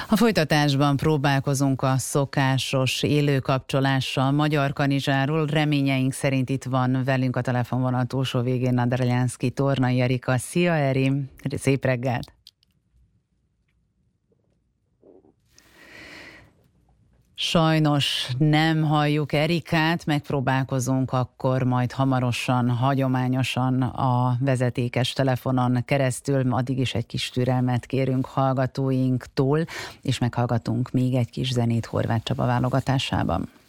A folytatásban próbálkozunk a szokásos élőkapcsolással Magyar Kanizsáról. Reményeink szerint itt van velünk a telefonvonal túlsó végén Nadrjánszky Tornai Erika. Szia, Eri! Szép reggelt! Sajnos nem halljuk Erikát, megpróbálkozunk akkor majd hamarosan, hagyományosan a vezetékes telefonon keresztül. Addig is egy kis türelmet kérünk hallgatóinktól, és meghallgatunk még egy kis zenét Horváth Csaba válogatásában.